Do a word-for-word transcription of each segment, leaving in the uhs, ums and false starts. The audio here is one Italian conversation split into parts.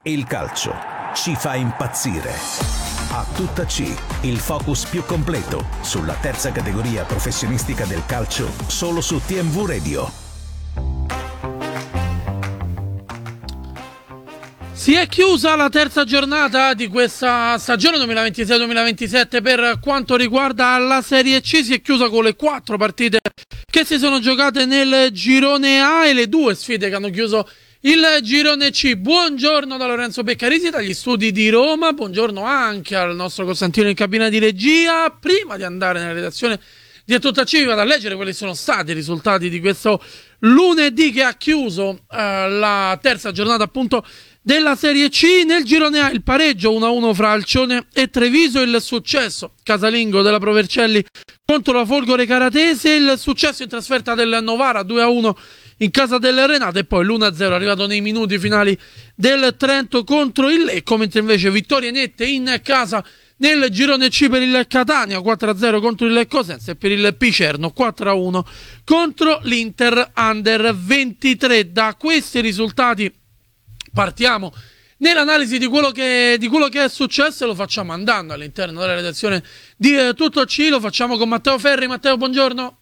Il calcio ci fa impazzire. A tutta C, il focus più completo sulla terza categoria professionistica del calcio, solo su T M V Radio. Si è chiusa la terza giornata di questa stagione duemilaventisei duemilaventisette per quanto riguarda la Serie C. Si è chiusa con le quattro partite che si sono giocate nel girone A e le due sfide che hanno chiuso il girone C. Buongiorno da Lorenzo Beccarisi dagli studi di Roma, buongiorno anche al nostro Costantino in cabina di regia. Prima di andare nella redazione di A Tutta C, vado a leggere quali sono stati i risultati di questo lunedì che ha chiuso eh, la terza giornata appunto della Serie C. Nel girone A il pareggio uno a uno fra Alcione e Treviso, il successo casalingo della Provercelli contro la Folgore Caratese, il successo in trasferta del Novara due a uno in casa del Renato e poi l'uno a zero arrivato nei minuti finali del Trento contro il Lecco, mentre invece vittorie nette in casa nel girone C per il Catania quattro a zero contro il Cosenza e per il Picerno quattro a uno contro l'Inter Under ventitré. Da questi risultati partiamo nell'analisi di quello che, di quello che è successo e lo facciamo andando all'interno della redazione di eh, Tutto C. Lo facciamo con Matteo Ferri. Matteo, buongiorno.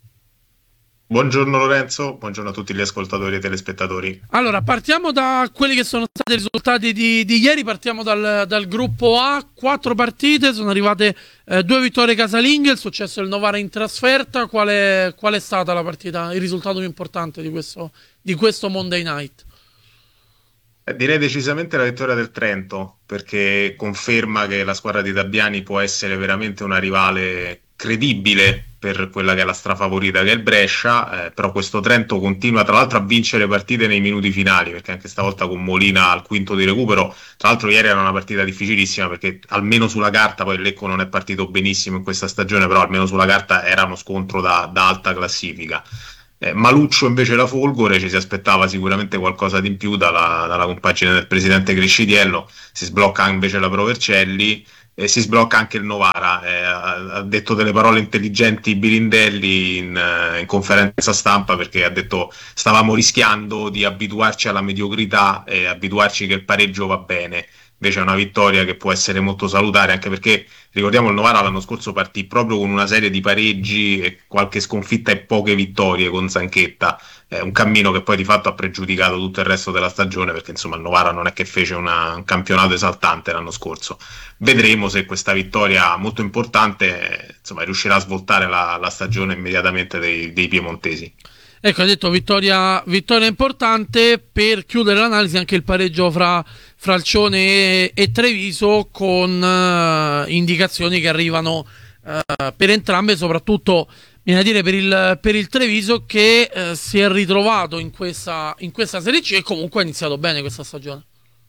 Buongiorno Lorenzo, buongiorno a tutti gli ascoltatori e telespettatori. Allora, partiamo da quelli che sono stati i risultati di, di ieri, partiamo dal, dal gruppo A. Quattro partite, sono arrivate eh, due vittorie casalinghe, il successo del Novara in trasferta. Qual è, qual è stata la partita, il risultato più importante di questo, di questo Monday Night? Eh, direi decisamente la vittoria del Trento, perché conferma che la squadra di Dabbiani può essere veramente una rivale credibile per quella che è la strafavorita che è il Brescia, eh, però questo Trento continua tra l'altro a vincere partite nei minuti finali, perché anche stavolta con Molina al quinto di recupero, tra l'altro ieri era una partita difficilissima perché almeno sulla carta, poi il Lecco non è partito benissimo in questa stagione, però almeno sulla carta era uno scontro da, da alta classifica. Eh, Maluccio invece la Folgore, ci si aspettava sicuramente qualcosa di in più dalla, dalla compagine del presidente Crescidiello, si sblocca invece la Provercelli e si sblocca anche il Novara. Eh, ha, ha detto delle parole intelligenti Birindelli in, uh, in conferenza stampa, perché ha detto stavamo rischiando di abituarci alla mediocrità e abituarci che il pareggio va bene. Invece è una vittoria che può essere molto salutare, anche perché ricordiamo il Novara l'anno scorso partì proprio con una serie di pareggi e qualche sconfitta e poche vittorie con Zanchetta, è un cammino che poi di fatto ha pregiudicato tutto il resto della stagione, perché insomma il Novara non è che fece una, un campionato esaltante l'anno scorso. Vedremo se questa vittoria molto importante insomma riuscirà a svoltare la, la stagione immediatamente dei, dei piemontesi. Ecco, hai detto vittoria, vittoria importante. Per chiudere l'analisi anche il pareggio fra, fra Alcione e, e Treviso, con uh, indicazioni che arrivano uh, per entrambe, soprattutto viene a dire per il, per il Treviso che uh, si è ritrovato in questa, in questa Serie C e comunque ha iniziato bene questa stagione.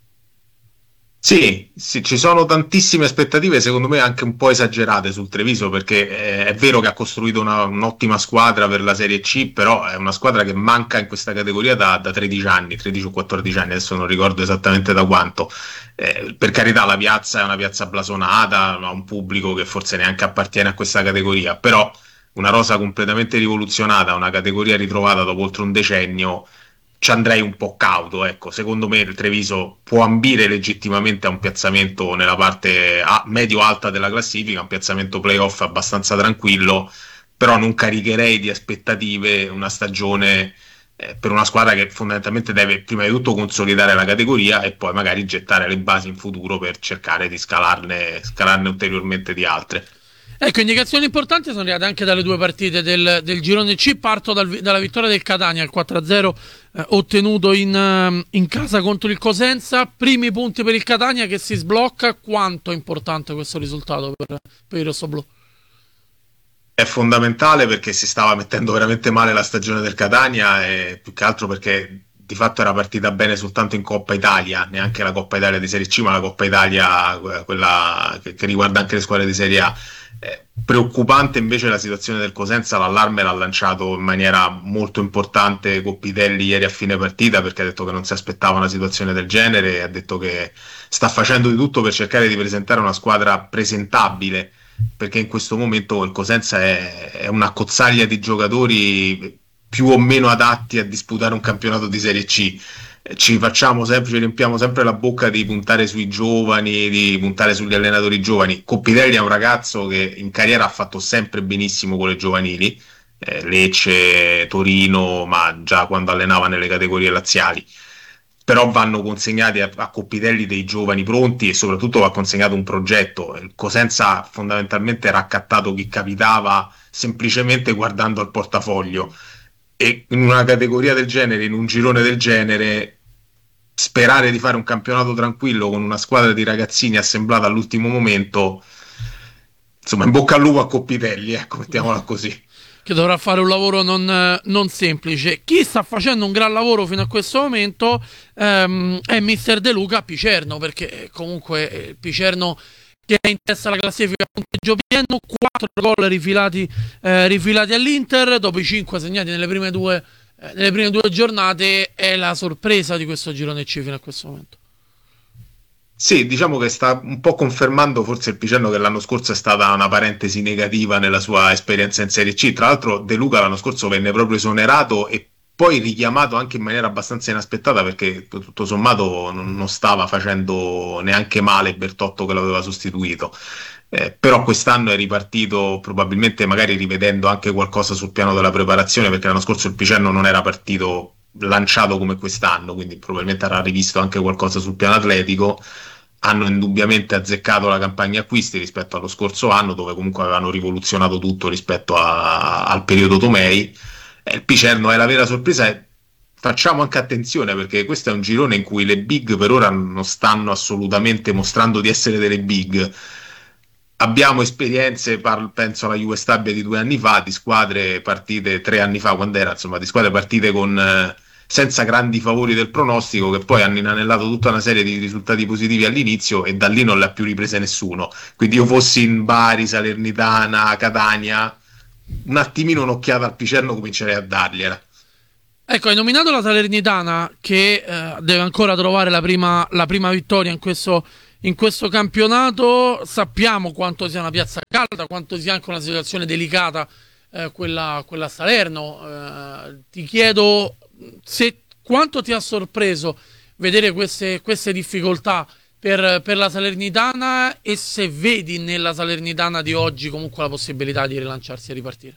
Sì, sì, ci sono tantissime aspettative, secondo me anche un po' esagerate sul Treviso, perché eh, è vero che ha costruito una, un'ottima squadra per la Serie C, però è una squadra che manca in questa categoria da, da tredici anni, tredici o quattordici anni, adesso non ricordo esattamente da quanto. Eh, per carità la piazza è una piazza blasonata, ha un pubblico che forse neanche appartiene a questa categoria, però una rosa completamente rivoluzionata, una categoria ritrovata dopo oltre un decennio, ci andrei un po' cauto, ecco. Secondo me il Treviso può ambire legittimamente a un piazzamento nella parte medio-alta della classifica, un piazzamento playoff abbastanza tranquillo, però non caricherei di aspettative una stagione eh, per una squadra che fondamentalmente deve prima di tutto consolidare la categoria e poi magari gettare le basi in futuro per cercare di scalarne, scalarne ulteriormente di altre. Ecco, indicazioni importanti sono arrivate anche dalle due partite del, del girone C. Parto dal, dalla vittoria del Catania, il quattro a zero eh, ottenuto in, in casa contro il Cosenza. Primi punti per il Catania che si sblocca. Quanto è importante questo risultato per, per il rossoblù? È fondamentale perché si stava mettendo veramente male la stagione del Catania, e più che altro perché di fatto era partita bene soltanto in Coppa Italia, neanche la Coppa Italia di Serie C, ma la Coppa Italia, quella che, che riguarda anche le squadre di Serie A. Eh, preoccupante invece la situazione del Cosenza, l'allarme l'ha lanciato in maniera molto importante Coppitelli ieri a fine partita, perché ha detto che non si aspettava una situazione del genere e ha detto che sta facendo di tutto per cercare di presentare una squadra presentabile, perché in questo momento il Cosenza è, è una cozzaglia di giocatori più o meno adatti a disputare un campionato di Serie C. ci facciamo sempre, ci riempiamo sempre la bocca di puntare sui giovani, di puntare sugli allenatori giovani. Coppitelli è un ragazzo che in carriera ha fatto sempre benissimo con le giovanili, eh, Lecce, Torino, ma già quando allenava nelle categorie laziali. Però vanno consegnati a, a Coppitelli dei giovani pronti e soprattutto va consegnato un progetto. Il Cosenza ha fondamentalmente raccattato chi capitava semplicemente guardando al portafoglio, e in una categoria del genere, in un girone del genere, sperare di fare un campionato tranquillo con una squadra di ragazzini assemblata all'ultimo momento, insomma, in bocca al lupo a Coppitelli, ecco, mettiamola così. Che dovrà fare un lavoro non, non semplice. Chi sta facendo un gran lavoro fino a questo momento ehm, è mister De Luca a Picerno, perché comunque eh, Picerno, che è in testa alla classifica a punteggio pieno, quattro gol rifilati, eh, rifilati all'Inter, dopo i cinque segnati nelle prime due, eh, nelle prime due giornate, è la sorpresa di questo girone C fino a questo momento. Sì, diciamo che sta un po' confermando forse il Picerno, che l'anno scorso è stata una parentesi negativa nella sua esperienza in Serie C. Tra l'altro De Luca l'anno scorso venne proprio esonerato e poi richiamato anche in maniera abbastanza inaspettata, perché tutto sommato non, non stava facendo neanche male Bertotto che l'aveva sostituito. Eh, però quest'anno è ripartito, probabilmente magari rivedendo anche qualcosa sul piano della preparazione, perché l'anno scorso il Picerno non era partito lanciato come quest'anno, quindi probabilmente avrà rivisto anche qualcosa sul piano atletico. Hanno indubbiamente azzeccato la campagna acquisti rispetto allo scorso anno, dove comunque avevano rivoluzionato tutto rispetto a, al periodo Tomei. Eh, il Picerno è la vera sorpresa, e facciamo anche attenzione perché questo è un girone in cui le big per ora non stanno assolutamente mostrando di essere delle big. Abbiamo esperienze, parlo, penso alla Juve Stabia di due anni fa, di squadre partite tre anni fa, quando era, insomma, di squadre partite con eh, senza grandi favori del pronostico, che poi hanno inanellato tutta una serie di risultati positivi all'inizio e da lì non le ha più riprese nessuno. Quindi io fossi in Bari, Salernitana, Catania, un attimino un'occhiata al Picerno comincerei a dargliela. Ecco, hai nominato la Salernitana, che eh, deve ancora trovare la prima, la prima vittoria in questo, in questo campionato. Sappiamo quanto sia una piazza calda, quanto sia anche una situazione delicata, eh, quella, quella a Salerno. Eh, ti chiedo se quanto ti ha sorpreso vedere queste, queste difficoltà per, per la Salernitana, e se vedi nella Salernitana di oggi comunque la possibilità di rilanciarsi e ripartire.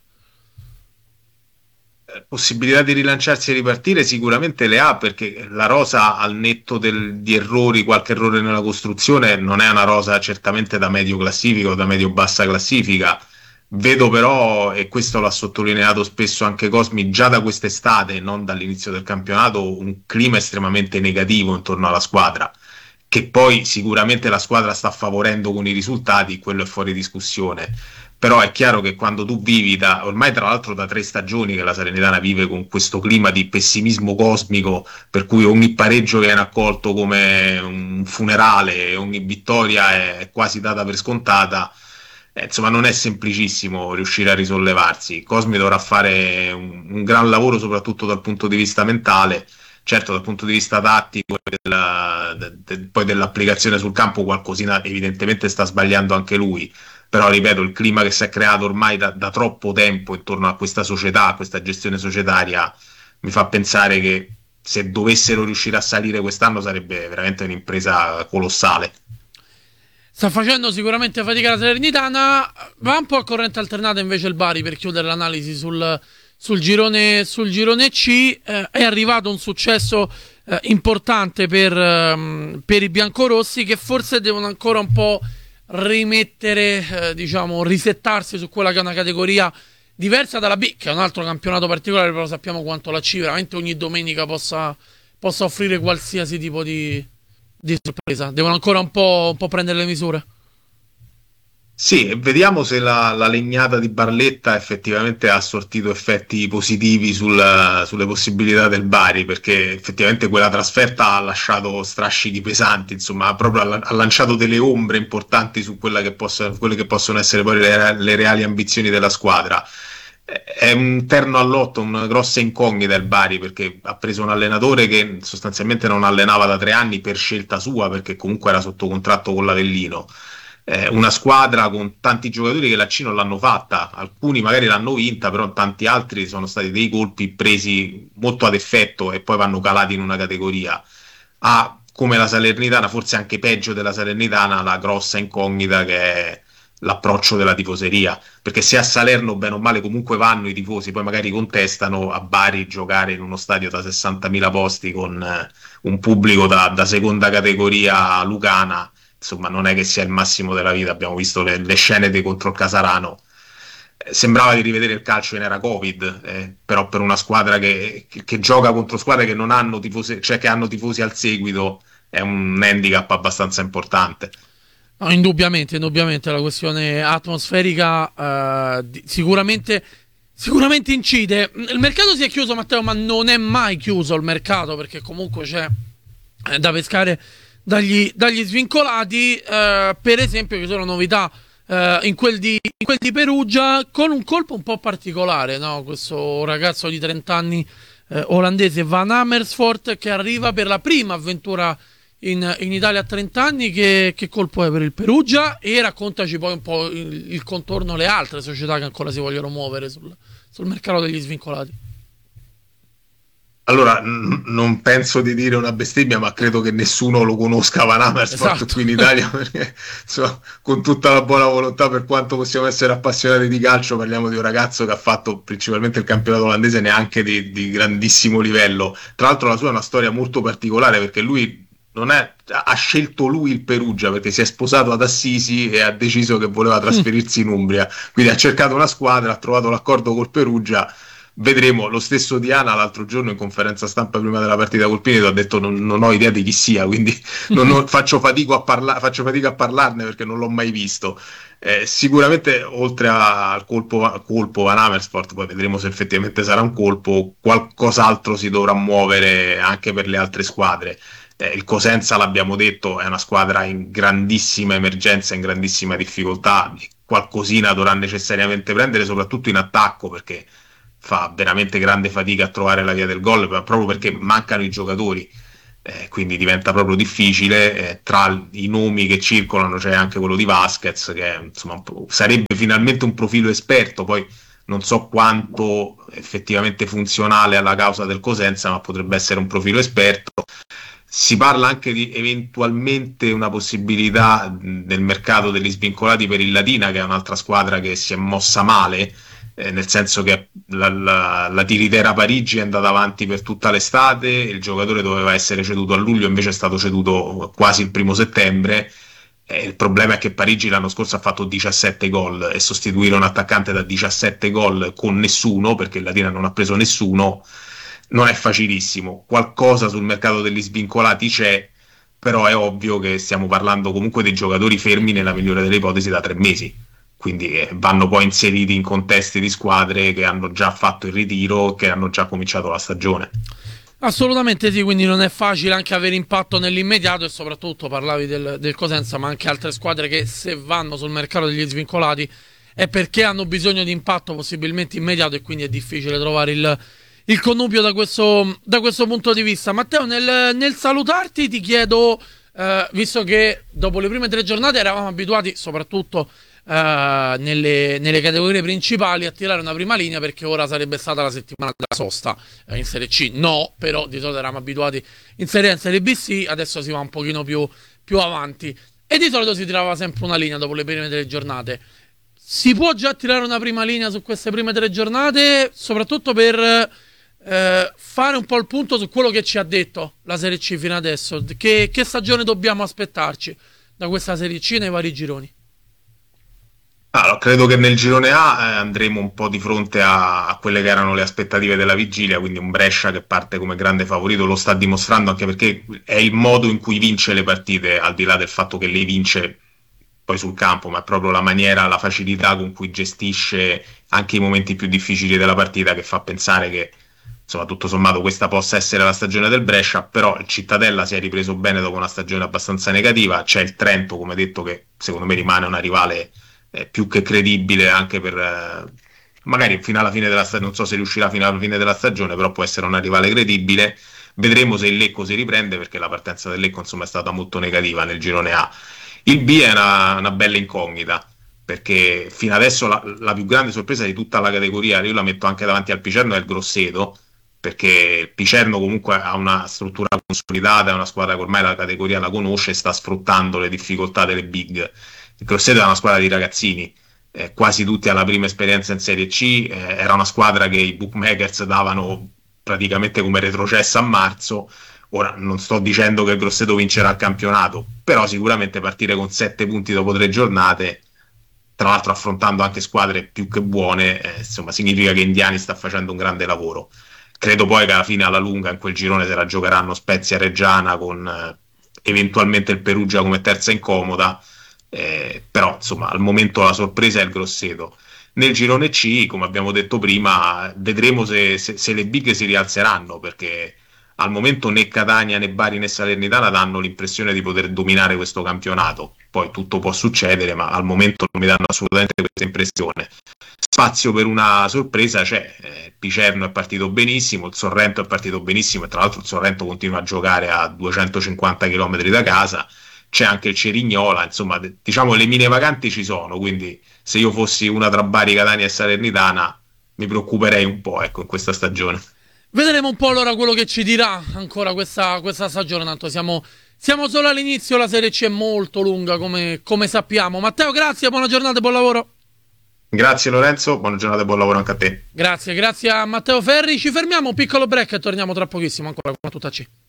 Possibilità di rilanciarsi e ripartire sicuramente le ha, perché la rosa, al netto del, di errori, qualche errore nella costruzione, non è una rosa certamente da medio classifica o da medio bassa classifica. Vedo però, e questo l'ha sottolineato spesso anche Cosmi già da quest'estate, non dall'inizio del campionato, un clima estremamente negativo intorno alla squadra, che poi sicuramente la squadra sta favorendo con i risultati, quello è fuori discussione. Però è chiaro che quando tu vivi da, ormai tra l'altro da tre stagioni che la Salernitana vive con questo clima di pessimismo cosmico, per cui ogni pareggio viene accolto come un funerale, ogni vittoria è quasi data per scontata, eh, insomma non è semplicissimo riuscire a risollevarsi. Cosmi dovrà fare un, un gran lavoro soprattutto dal punto di vista mentale. Certo, dal punto di vista tattico e della, de, de, poi dell'applicazione sul campo qualcosina evidentemente sta sbagliando anche lui. Però ripeto, il clima che si è creato ormai da, da troppo tempo intorno a questa società, a questa gestione societaria, mi fa pensare che se dovessero riuscire a salire quest'anno sarebbe veramente un'impresa colossale. Sta facendo sicuramente fatica la Salernitana, va un po' a corrente alternata invece il Bari, per chiudere l'analisi sul, sul, girone, sul girone C. Eh, è arrivato un successo eh, importante per, um, per i biancorossi, che forse devono ancora un po' rimettere, eh, diciamo, risettarsi su quella che è una categoria diversa dalla B, che è un altro campionato particolare, però sappiamo quanto la C veramente ogni domenica possa, possa offrire qualsiasi tipo di, di sorpresa. Devono ancora un po', un po' prendere le misure. Sì, vediamo se la, la legnata di Barletta effettivamente ha sortito effetti positivi sul, sulle possibilità del Bari, perché effettivamente quella trasferta ha lasciato strascichi pesanti, insomma, ha proprio ha, ha lanciato delle ombre importanti su quella che possa, quelle che possono essere poi le, le reali ambizioni della squadra. È un terno all'otto, una grossa incognita il Bari, perché ha preso un allenatore che sostanzialmente non allenava da tre anni per scelta sua, perché comunque era sotto contratto con l'Avellino. eh, una squadra con tanti giocatori che la C non l'hanno fatta, alcuni magari l'hanno vinta, però tanti altri sono stati dei colpi presi molto ad effetto e poi vanno calati in una categoria. Ha, come la Salernitana, forse anche peggio della Salernitana, la grossa incognita che è l'approccio della tifoseria, perché se a Salerno bene o male comunque vanno i tifosi, poi magari contestano, a Bari giocare in uno stadio da sessantamila posti con eh, un pubblico da, da seconda categoria lucana, insomma non è che sia il massimo della vita. Abbiamo visto le, le scene di contro il Casarano, eh, sembrava di rivedere il calcio in era Covid, eh, però per una squadra che, che, che gioca contro squadre che non hanno tifosi, cioè che hanno tifosi al seguito, è un handicap abbastanza importante. No, indubbiamente, indubbiamente la questione atmosferica eh, di- sicuramente, sicuramente incide. Il mercato si è chiuso, Matteo, ma non è mai chiuso il mercato, perché comunque c'è eh, da pescare dagli, dagli svincolati. Eh, per esempio, ci sono novità eh, in quel di, in quel di Perugia, con un colpo un po' particolare, no? Questo ragazzo di trenta anni eh, olandese, Van Amersfoort, che arriva per la prima avventura in, in Italia a trenta anni. Che, che colpo è per il Perugia? E raccontaci poi un po' il, il contorno, le altre società che ancora si vogliono muovere sul, sul mercato degli svincolati. Allora, n- non penso di dire una bestemmia, ma credo che nessuno lo conosca Van Amersfoort Esatto. qui in Italia, perché insomma, con tutta la buona volontà, per quanto possiamo essere appassionati di calcio, parliamo di un ragazzo che ha fatto principalmente il campionato olandese, neanche di, di grandissimo livello. Tra l'altro la sua è una storia molto particolare, perché lui non è, ha scelto lui il Perugia, perché si è sposato ad Assisi e ha deciso che voleva trasferirsi in Umbria, quindi ha cercato una squadra, ha trovato l'accordo col Perugia. Vedremo. Lo stesso Diana l'altro giorno in conferenza stampa prima della partita col Pineto ha detto non, non ho idea di chi sia, quindi non ho- faccio, fatica a parla- faccio fatica a parlarne perché non l'ho mai visto. Eh, sicuramente oltre a- al colpo, al colpo Van Amersfoort, poi vedremo se effettivamente sarà un colpo, qualcos'altro si dovrà muovere anche per le altre squadre. Eh, il Cosenza, l'abbiamo detto, è una squadra in grandissima emergenza, in grandissima difficoltà, qualcosina dovrà necessariamente prendere, soprattutto in attacco, perché fa veramente grande fatica a trovare la via del gol, proprio perché mancano i giocatori. Eh, quindi diventa proprio difficile. Eh, tra i nomi che circolano c'è anche quello di Vasquez, che è, insomma, un po', sarebbe finalmente un profilo esperto, poi non so quanto effettivamente funzionale alla causa del Cosenza, ma potrebbe essere un profilo esperto. Si parla anche di eventualmente una possibilità nel mercato degli svincolati per il Latina, che è un'altra squadra che si è mossa male, eh, nel senso che la, la, la Tiritera Parigi è andata avanti per tutta l'estate, il giocatore doveva essere ceduto a luglio, invece è stato ceduto quasi il primo settembre. Eh, il problema è che Parigi l'anno scorso ha fatto diciassette gol, e sostituire un attaccante da diciassette gol con nessuno, perché il Latina non ha preso nessuno, non è facilissimo. Qualcosa sul mercato degli svincolati c'è, però è ovvio che stiamo parlando comunque dei giocatori fermi nella migliore delle ipotesi da tre mesi, quindi eh, vanno poi inseriti in contesti di squadre che hanno già fatto il ritiro, che hanno già cominciato la stagione. Assolutamente sì, quindi non è facile anche avere impatto nell'immediato, e soprattutto parlavi del, del Cosenza, ma anche altre squadre che se vanno sul mercato degli svincolati è perché hanno bisogno di impatto possibilmente immediato, e quindi è difficile trovare il, il connubio da questo, da questo punto di vista. Matteo, nel, nel salutarti ti chiedo, eh, visto che dopo le prime tre giornate eravamo abituati, soprattutto eh, nelle, nelle categorie principali, a tirare una prima linea, perché ora sarebbe stata la settimana della sosta eh, in Serie C. No, però di solito eravamo abituati in Serie A, in Serie B sì, adesso si va un pochino più, più avanti, e di solito si tirava sempre una linea dopo le prime tre giornate. Si può già tirare una prima linea su queste prime tre giornate, soprattutto per eh, fare un po' il punto su quello che ci ha detto la Serie C fino adesso? Che, che stagione dobbiamo aspettarci da questa Serie C nei vari gironi? Allora, credo che nel girone A eh, andremo un po' di fronte a, a quelle che erano le aspettative della vigilia, quindi un Brescia che parte come grande favorito, lo sta dimostrando, anche perché è il modo in cui vince le partite, al di là del fatto che lei vince poi sul campo, ma è proprio la maniera, la facilità con cui gestisce anche i momenti più difficili della partita, che fa pensare che, insomma, tutto sommato questa possa essere la stagione del Brescia. Però il Cittadella si è ripreso bene dopo una stagione abbastanza negativa. C'è il Trento, come detto, che secondo me rimane una rivale eh, più che credibile, anche per eh, magari fino alla fine della stagione, non so se riuscirà fino alla fine della stagione, però può essere una rivale credibile. Vedremo se il Lecco si riprende, perché la partenza del Lecco, insomma, è stata molto negativa nel girone A. Il B è una, una bella incognita, perché fino adesso la, la più grande sorpresa di tutta la categoria, io la metto anche davanti al Picerno, è il Grosseto, perché il Picerno comunque ha una struttura consolidata, è una squadra che ormai la categoria la conosce e sta sfruttando le difficoltà delle big. Il Grosseto è una squadra di ragazzini, eh, quasi tutti alla prima esperienza in Serie C, eh, era una squadra che i bookmakers davano praticamente come retrocessa a marzo. Ora non sto dicendo che il Grosseto vincerà il campionato, però sicuramente partire con sette punti dopo tre giornate, tra l'altro affrontando anche squadre più che buone, eh, insomma significa che Indiani sta facendo un grande lavoro. Credo poi che alla fine, alla lunga, in quel girone se la giocheranno Spezia Reggiana con eh, eventualmente il Perugia come terza incomoda, eh, però insomma al momento la sorpresa è il Grosseto. Nel girone C, come abbiamo detto prima, vedremo se, se, se le big si rialzeranno, perché al momento né Catania né Bari né Salernitana danno l'impressione di poter dominare questo campionato. Poi tutto può succedere, ma al momento non mi danno assolutamente questa impressione. Spazio per una sorpresa c'è. eh, Picerno è partito benissimo, il Sorrento è partito benissimo, e tra l'altro il Sorrento continua a giocare a duecentocinquanta chilometri da casa. C'è anche il Cerignola, insomma, d- diciamo le mine vacanti ci sono, quindi se io fossi una tra Bari, Catania e Salernitana mi preoccuperei un po', ecco, in questa stagione. Vedremo un po' allora quello che ci dirà ancora questa, questa stagione, tanto siamo, siamo solo all'inizio, la Serie C è molto lunga come, come sappiamo. Matteo, grazie, buona giornata e buon lavoro. Grazie Lorenzo, buona giornata e buon lavoro anche a te. Grazie, grazie a Matteo Ferri, ci fermiamo, un piccolo break e torniamo tra pochissimo ancora con Tutta C.